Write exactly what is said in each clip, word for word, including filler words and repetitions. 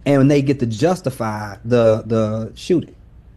and they get to justify the the shooting.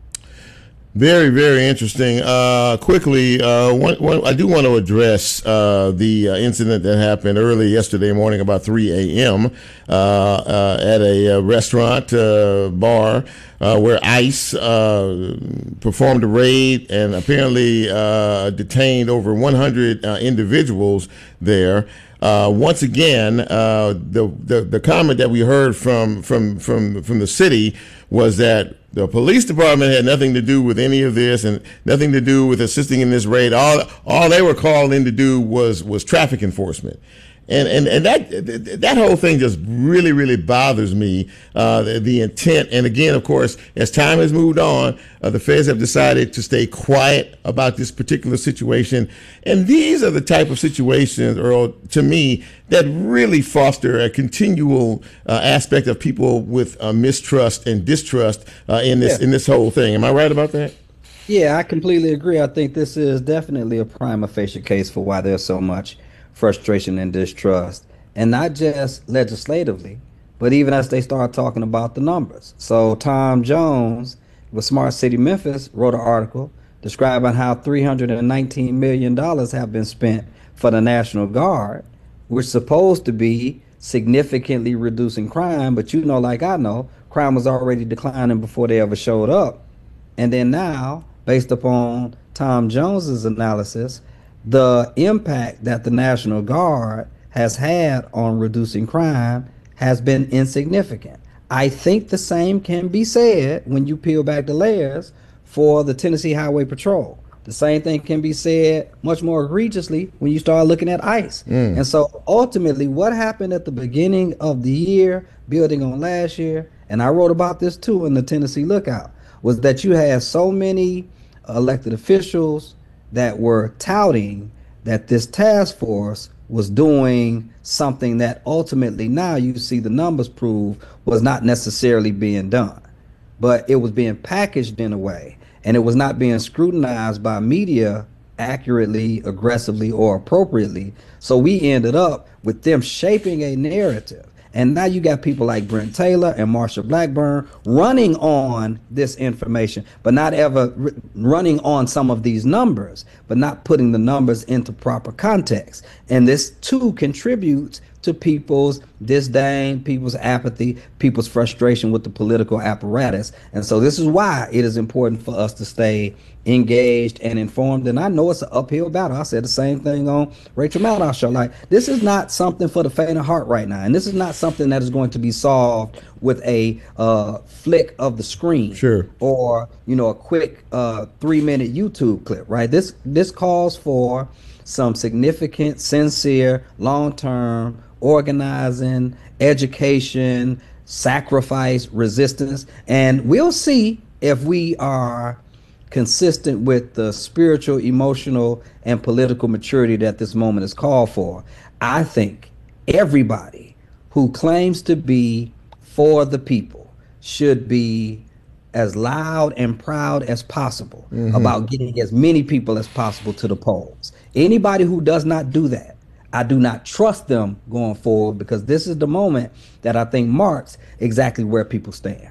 Very, very interesting. Uh, quickly, uh, one, one, I do want to address uh, the uh, incident that happened early yesterday morning, about three a.m. Uh, uh, at a uh, restaurant uh, bar uh, where ICE uh, performed a raid and apparently uh, detained over one hundred uh, individuals there. Uh, once again, uh, the, the the comment that we heard from from from from the city was that the police department had nothing to do with any of this and nothing to do with assisting in this raid. All all they were called in to do was was traffic enforcement. And, and and that that whole thing just really, really bothers me, uh, the, the intent. And again, of course, as time has moved on, uh, the feds have decided to stay quiet about this particular situation. And these are the type of situations, Earl, to me, that really foster a continual uh, aspect of people with uh, mistrust and distrust uh, in this Yeah. in this whole thing. Am I right about that? Yeah, I completely agree. I think this is definitely a prima facie case for why there's so much frustration and distrust, and not just legislatively, but even as they start talking about the numbers. So Tom Jones with Smart City Memphis wrote an article describing how three hundred nineteen million dollars have been spent for the National Guard, which is supposed to be significantly reducing crime. But you know, like I know, crime was already declining before they ever showed up. And then now, based upon Tom Jones's analysis, the impact that the National Guard has had on reducing crime has been insignificant. I think the same can be said when you peel back the layers for the Tennessee Highway Patrol. The same thing can be said much more egregiously when you start looking at ICE. Mm. And so ultimately, what happened at the beginning of the year, building on last year, and I wrote about this too in the Tennessee Lookout, was that you had so many elected officials that were touting that this task force was doing something that ultimately now you see the numbers prove was not necessarily being done. But it was being packaged in a way, and it was not being scrutinized by media accurately, aggressively, or appropriately. So we ended up with them shaping a narrative. And now you got people like Brent Taylor and Marsha Blackburn running on this information, but not ever r- running on some of these numbers, but not putting the numbers into proper context. And this too contributes to people's disdain, people's apathy, people's frustration with the political apparatus. And so this is why it is important for us to stay engaged and informed. And I know it's an uphill battle. I said the same thing on Rachel Maddow's show. Like, this is not something for the faint of heart right now. And this is not something that is going to be solved with a uh, flick of the screen. Sure. Or, you know, a quick uh, three minute YouTube clip, right? This, this calls for some significant, sincere, long-term organizing, education, sacrifice, resistance. And we'll see if we are consistent with the spiritual, emotional, and political maturity that this moment is called for. I think everybody who claims to be for the people should be as loud and proud as possible mm-hmm. about getting as many people as possible to the polls. Anybody who does not do that, I do not trust them going forward, because this is the moment that I think marks exactly where people stand.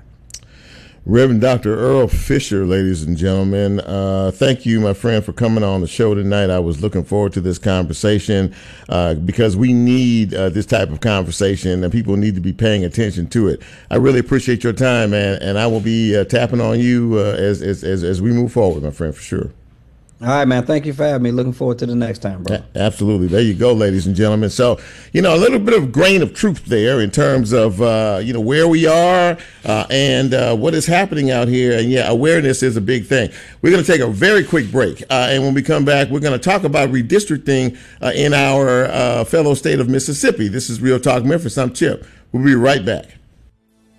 Reverend Doctor Earl Fisher, ladies and gentlemen, uh, thank you, my friend, for coming on the show tonight. I was looking forward to this conversation uh, because we need uh, this type of conversation, and people need to be paying attention to it. I really appreciate your time, man, and I will be uh, tapping on you uh, as, as as as we move forward, my friend, for sure. All right, man. Thank you for having me. Looking forward to the next time, bro. A- absolutely. There you go, ladies and gentlemen. So, you know, a little bit of grain of truth there in terms of, uh, you know, where we are uh, and uh, what is happening out here. And, yeah, awareness is a big thing. We're going to take a very quick break. Uh, and when we come back, we're going to talk about redistricting uh, in our uh, fellow state of Mississippi. This is Real Talk Memphis. I'm Chip. We'll be right back.